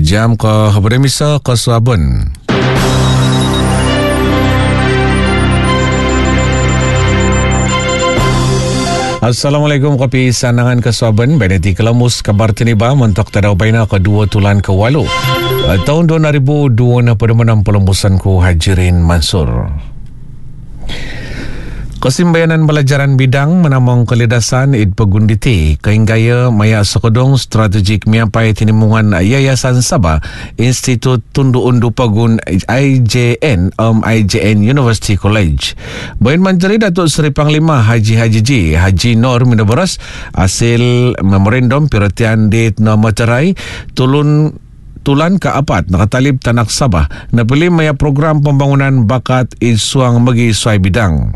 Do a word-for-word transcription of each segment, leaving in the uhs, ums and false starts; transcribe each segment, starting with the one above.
jam ke Beremisa ke Sabun. Assalamualaikum, kopi sanangan ke Saban. Beneti Kelamus kabar tiniba mentok tadau baina kedua tulan ke walu. Tahun dua ribu dua puluh enam pelembusan ku Hajirin Mansur. Kesimbayanan pelajaran bidang menamong kelidasan id pegunditi keinggaya maya sekodong strategik miapai tinimungan Yayasan Sabah Institut Tundu Undu Pagun I J N um, I J N University College. Bain Menteri Datuk Seri Panglima Haji Haji Ji Haji Nur Minaboras hasil memorandum perhatian di Materai tulun tulan keempat nakatalib Tanak Sabah napili maya program pembangunan bakat isuang bagi suai bidang.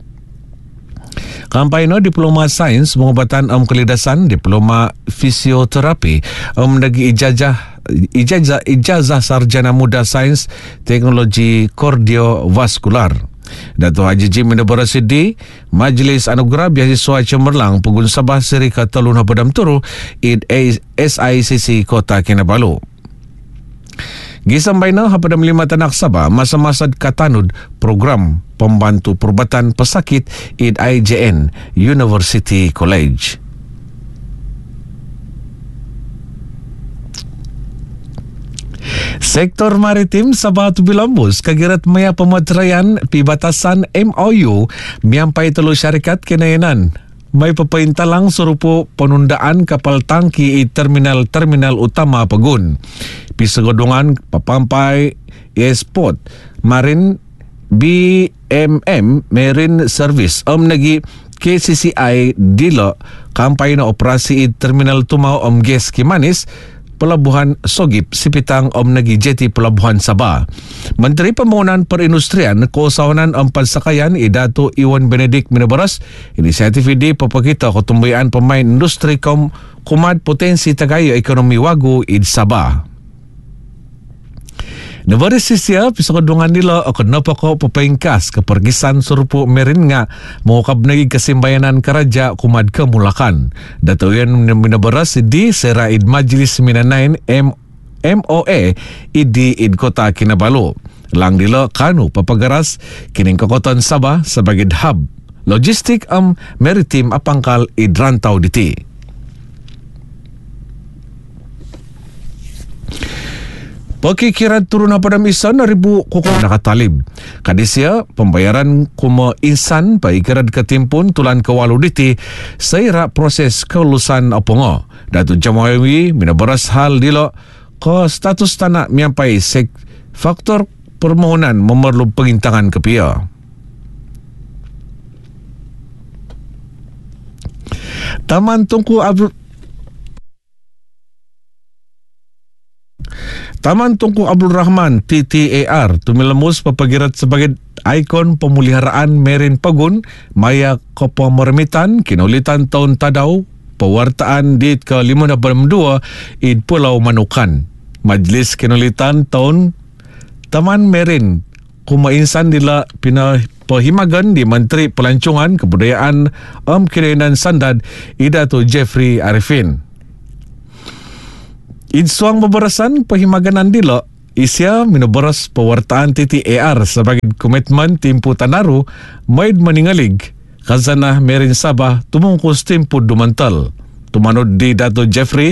Kampanye Diploma Sains Pengobatan Om Kelidasan, Diploma Fisioterapi, Om Nagi Ijazah Ijazah Ijazah Sarjana Muda Sains Teknologi Kardiovaskular. Dato' Haji Ji Minaborasidi, Majlis Anugerah Beasiswa Cemerlang Pegun Sabah Seri Katalun Hapadam Turu, I D S I C C Kota Kinabalu. Gisambayna Hapadam Lima Tanak Sabah masa-masa katanud program pembantu perubatan pesakit I D I J N University College. Sektor maritim Sabah tu Bilambus kagirat maya pemateraian pibatasan M O U miampai telu syarikat kenayanan. May papaintalang serupa penundaan kapal tangki i terminal-terminal utama Pegun. Pisagodongan papampai Esport Marine B M M Marine Service Om Nagi K C C I Dilo kampanye na operasi i terminal tumau Om Ges Kimanis Pelabuhan Sogip Sipitang Om Nagi Jeti Pelabuhan Sabah. Menteri Pembangunan Perindustrian Keusahawanan Om Pansakayan Idatu Iwan Benedik Minabaras inisiatif ini papakita ketumbuhan pemain industri kaum kumat potensi tagayo ekonomi wagu id Sabah. Negara sisia pisakadungan nila akan napako papaingkas kepergisan serupu merin nga mengukap nagi kesimbayanan keraja kumad kemulakan. Datuyan minabaras di Sera id Majlis Minanain M O A idi id Kota Kinabalu. Lang dila kanu papagaras kining Kokoton Sabah sebagai hub logistik am maritim apangkal id rantau diti. Pakikiran turun pada misan ribu kukuk nakatalib. Kadisia pembayaran kuma insan paikiran ketimpun tulan kewalu diti seira proses kelulusan apongo. Datu Jamawi minabaras hal dilo ke status tanah miampai sek faktor permohonan memerlu pengintangan kepia. Taman Tunku Abdul Taman Tunku Abdul Rahman T T A R tumilemus papagirat sebagai ikon pemuliharaan Merin Pegun maya kepemermitan kinulitan tahun tadau pewartaan di ke lima puluh dua id Pulau Manukan. Majlis kinulitan tahun Taman Merin Kumainsan dila pina pehimagan di Menteri Pelancongan Kebudayaan Om Kirinan Sandad Idatu Jeffrey Arifin. Insuang pemberasan pehimaganan dilo isya minuberas pewartaan T T A R sebagai komitmen timpu tanaru maid meningalig khazanah Merin Sabah tumungkus timpu dumantal. Tumanod di Dato Jeffrey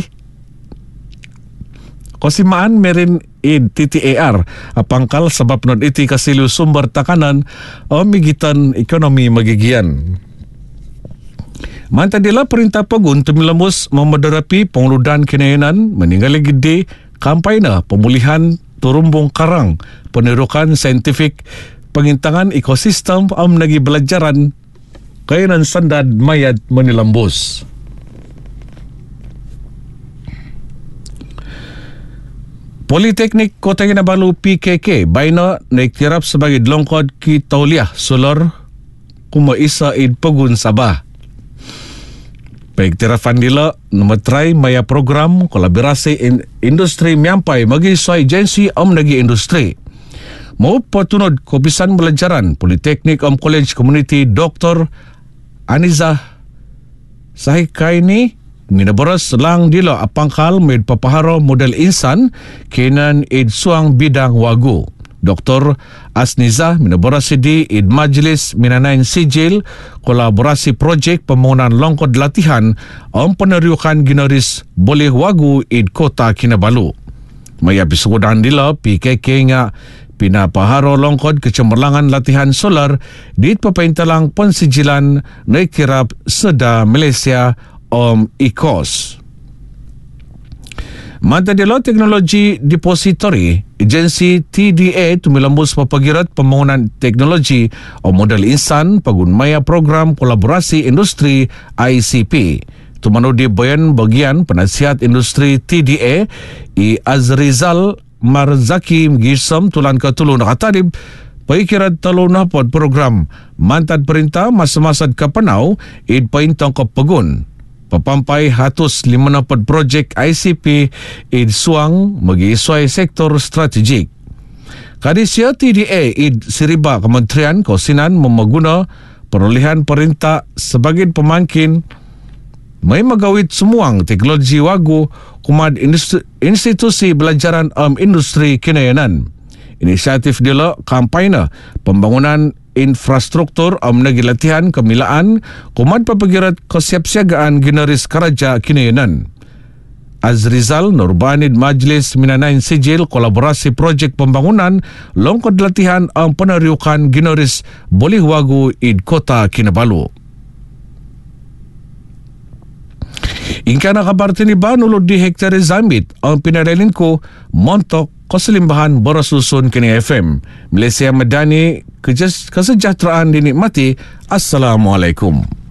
kosimaan Merin id T T A R apangkal sebab non iti kasilu sumber takanan o migitan ekonomi magigian. Mantadila perintah Pegun tumilemus memederapi pengeludan kenayanan meninggali gede kampanye pemulihan turumbung karang penirukan saintifik pengintangan ekosistem am nagi belajaran kayanan sandad mayat menilambus. Politeknik Kota Kinabalu P K K baina naiktirap sebagai longkod ki tauliah solar kumaisa id Pegun Sabah. Baik tirafan dila memetrai maya program kolaborasi in industri miampai bagi suai agensi om nagi industri. Mau patunod kopisan belajaran Politeknik Om College Community Doktor Aniza Sahikaini minaboras lang dilo apangkal med papaharo model insan kenan id suang bidang wagu. Doktor Asniza minaboras sidi id majlis minanain sijil kolaborasi projek pembangunan longkod latihan ang peneriukan ginaris boleh wagu id kota Kinabalu. Maya pisukudan dila P K K nga pinapaharo longkod kecemerlangan latihan solar di papaintalang pensijilan naikirap seda Malaysia om I C O S. Manta dilo teknologi depository agensi T D A tumilambus papagirat pembangunan teknologi o modal insan pagunmaya program kolaborasi industri I C P. Tumano di bayan bagian penasihat industri T D A I Azrizal Marzaki Gisam tulan ketulu nakatadib paikirat talo na pod program mantad perintah masa-masad kapanau id paintang kapagun papampay hatos lima na pod project I C P id suang mag-iisway sektor strategik. Kadisya T D A id siriba Kementerian Kausinan memaguna perolehan perintah sebagai pemangkin may magawit sumuang teknologi wagu kumad institusi belajaran am industri kinayanan. Inisiatif dila kampanye pembangunan infrastruktur am nagilatihan kemilaan kumad papagirat kesiapsiagaan ginaris karaja kinayanan. Azrizal Nurbanid Majlis Minanain Sijil kolaborasi projek pembangunan longkod latihan ang peneriukan ginaris boleh wagu id kota Kinabalu. Ingka na kabarti ni ba nulod di hektare zamit ang pinarelin ko montok kasalimbahan borasusun kini F M. Malaysia Madani, kesejahteraan dinikmati. Assalamualaikum.